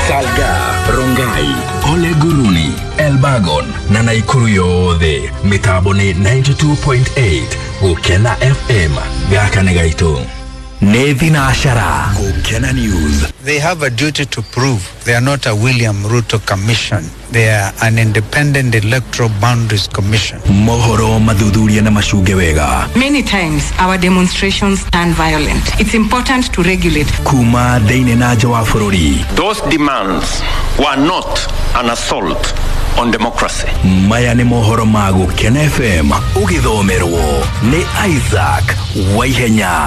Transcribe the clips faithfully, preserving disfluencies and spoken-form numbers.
Salga, Rongai, Ole Guruni, Elbagon, na Naikuru yothe, mitabone ninety-two point eight, Gukena F M, Gaka Negaito. Nevina Ashara, Gukena News. They have a duty to prove they are not a William Ruto commission. They are an independent electoral boundaries commission. Mohoro maduduria na mashuge wega. Many times our demonstrations turn violent. It's important to regulate. Kuma deine na jawa furori. Those demands were not an assault on democracy. Maya ni mohoro magu Gukena F M. Ugithomerwo ni Isaac Waihenya.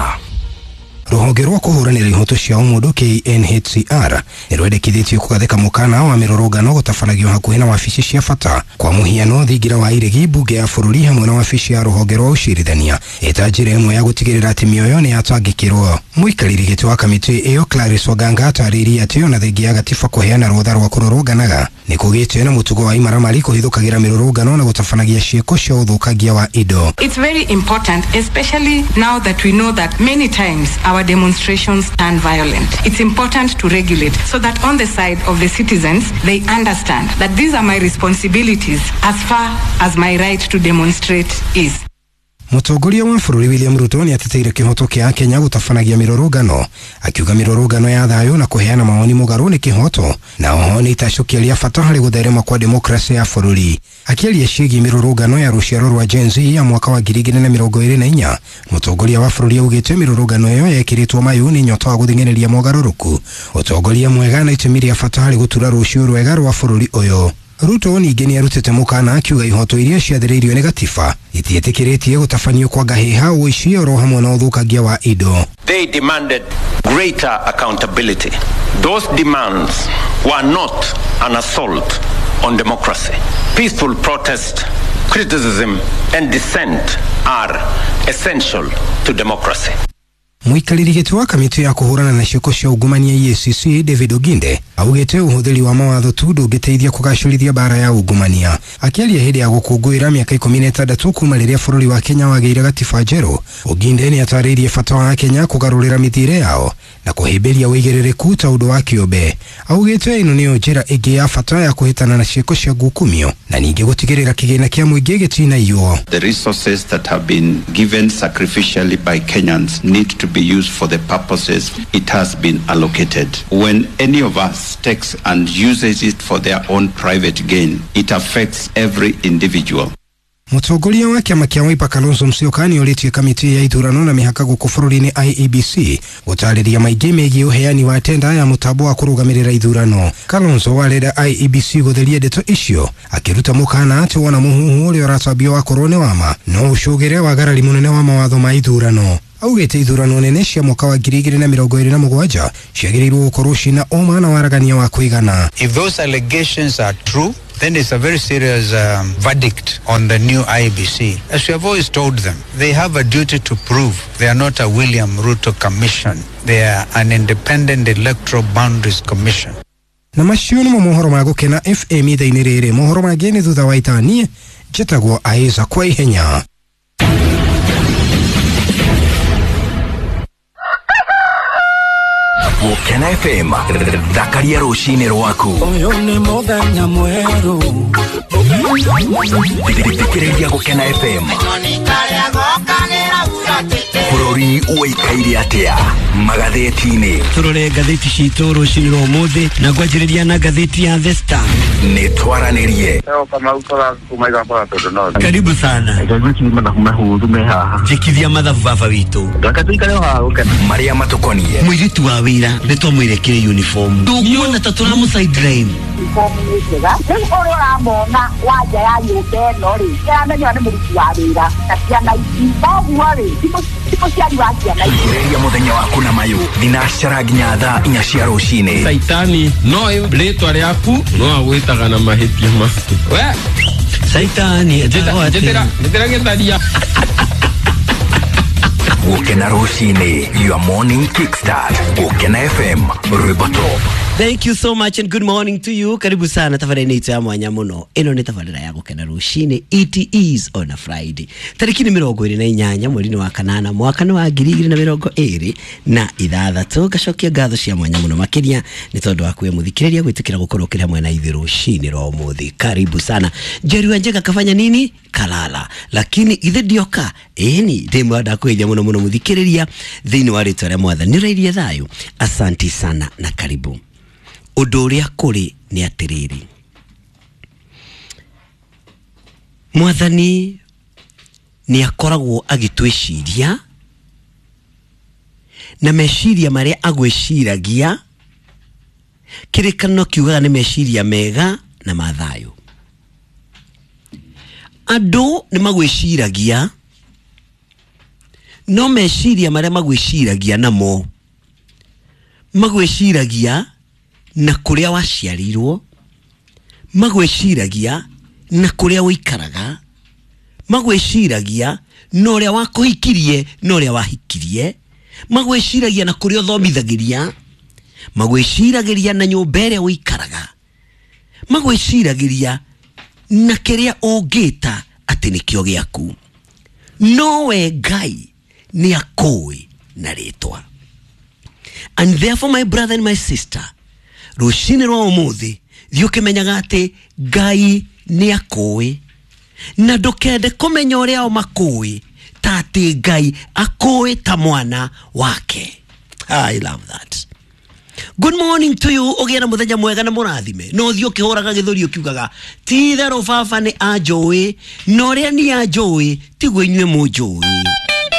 Ruhonge rwa kuhuranira ihoto cia umudu K N H C R nirwendekithitio kugathika mukana wa mirorogano gutafanagio hakuhi na wabici cia bata kwa muhiano thingira wa iregi bunge ya bururi hamwe na wabici ya ruhonge rwa ucirithania etajire imwe ya gutigirira ati mioyo ni yatangikirwo. Muikariri giti wa kamiti iyo Clarice Waganga atariri ati ona thingia gatifa kuheana rutha rwa kuroroganaga ni kugite na mutugo wa imaramari kuhithukagira mirorogano na gutafanagia cieko cia uthukagia wa ido. It's very important, especially now that we know that many times our demonstrations turn violent. It's important to regulate so that on the side of the citizens, they understand that these are my responsibilities as far as my right to demonstrate is. Mutongoria wa bururi William Ruto ni ateteire kihoto kia Kenya gutafanagia mirorogano akiuga mirorogano ya thayo na kuheana maoni mugaru ni kihoto na oho ni itacokia bata hari gutherema kwa demokrasia ya bururi. Akiaria ciĩgiĩ mirorogano ya ruciaro rwa Gen Z ya mwaka wa ngiri igĩrĩ na mĩrongo ĩrĩ na inya, mutongoria wa bururi augĩte mirorogano ĩyo yekiritwo mayu ni nyota wa guthingereria mogaruruku utongoria mwega na itemi rĩa bata hari gutura rucio rwega rwa bururi uyu. Ruto ningĩ ni arutĩte mukana akiuga ihoto iria ciathĩrĩirio nĩ gatiba itiĩtĩkĩrĩtie gũtabanio kwa ngahiha ũici oro hamwe na ũthũkangia wa indo. They demanded greater accountability. Those demands were not an assault on democracy. Peaceful protest, criticism and dissent are essential to democracy. Muikariri giti wa kamiti ya kuhurana na cieko cia ungumania E A C C David Oginde augite uhuthiri wa mawatho tu ndungiteithia kugacurithia bara ya ungumania. Akiaria hindi ya gukungwira miaka ikumi na itandatu kuma riria bururi wa Kenya wageire gatiba njeru, Oginde ni ataririe bata wa Kenya kugarurira mithire yao na kuhimbiria uigĩrĩrĩku ta undu wa kiumbe. Augite ino niyo njira ingi ya bata ya kuhitana na cieko cia ngukumio na ningi gutigirira kigina kia muingi gitina iyo. The resources that have been given sacrificially by Kenyans need to be used for the purposes it has been allocated. When any of us takes and uses it for their own private gain, it affects every individual. Mutongoria wa kiama kia Wiper Kalonzo Musyoka ni oritie kamiti ya ithurano na mihaka guku bururi-ini I E B C gutariria maingi megie uheani wa tenda ya mutambo wa kurugamirira ithurano. Kalonzo warenda I E B C gutheria ndeto icio akiruta mukana ati wona muhuhu uri uratambio wa korone wama no ucugire wa garari munene wa mawatho ma ithurano. Augite ithurano nene cia mwaka wa ngiri igĩrĩ na mĩrongo ĩrĩ na mũgwanja ciagĩrĩirwo gũkorwo cina ũma na waragania wa kũigana. If those allegations are true, then it's a very serious um, verdict on the new I E B C. As we have always told them, they have a duty to prove they are not a William Ruto commission. They are an independent electoral boundaries commission. Na macio nĩ mohoro ma Gukena F M ithaa-inĩ rĩrĩ. Mohoro mangĩ nĩ thutha wa itani njĩtagwo Isaac Waihenya. Gukena F M, thakaria rucini rwaku. Uyu ni muthenya mweru. Thikĩrĩria Gukena F M. Bururi uikaire atia magatheti-inĩ. Turore ngatheti citũ rucini rwa ũmũthĩ na ngwanjĩrĩria na ngatheti ya The Star. Nĩ twaranĩrie. Karibu sana. Jikithia mathabu baba witũ. Maria matukonie. Mũirĩtu wa wĩra nĩ twamwĩrekire uniform. Ndũkuona ta tũramũ sideline. Thikĩrĩria mũthenya waku na mayu thinacara nginya thaa inya cia rũcinĩ. Saitani no rĩtwa rĩaku no agwĩtaga na mahĩtia maku. We Saitani njĩtĩra njĩtĩra gĩtharia. Gukena rũcinĩ, your morning kickstart. Gukena F M, rwĩmbo top. Thank you so much and good morning to you. Karibu sana tafadhali niite ya mwanya muno. Ino ni tafadhali ya gukena rushine. It is on a Friday. Tariki ni mirongo iri na inyanya mweri wa kanana mwaka wa ngiri igiri na mirongo iri na ithathatũ. Gacokia ngatho cia mwanya muno makiria ni tondu wa kuya muthikiriria gwitikira gukorwo kiri hamwe na ithu rushine ro muthi. Karibu sana. Jerry Wanjega kafanya nini? Kalala. Lakini ithe ndioka. Eni ndimwe ndakwithia muno muno muthikiriria thiini wa ritwa ria mwathani rairie thayo. Asanti sana na karibu. Udoria kuri ni atiriri. Mwathani ni akoragwo agitwiciria na meciria maria agwiciragia kirikano kiugaga ni meciria mega na mathayo. Andu ni magwiciragia no meciria maria magwiciragia namo magwiciragia na kuria waciarirwo, magwiciragia na kuria wikaraga, magwiciragia no uria wakuhikirie no uria wahikirie, magwiciragia na kuria uthomithagiria, magwiciragiria na nyumba iria wikaraga, magwiciragiria na kiria ungita ati nikio giaku. No we Ngai ni akui na ritwa. And therefore my brother and my sister, rushini rwa umuthi thiuke menyaga ati Ngai ni akui na ndukende kumenya uria o makui ta ati Ngai akui ta mwana wake. I love that. Good morning to you. Ogiera muthenya mwega na murathime. No thio kihoraga githuri ukiugaga ti thero baba ni anjoi no ria ni anjoi tigwe inywe munjoi.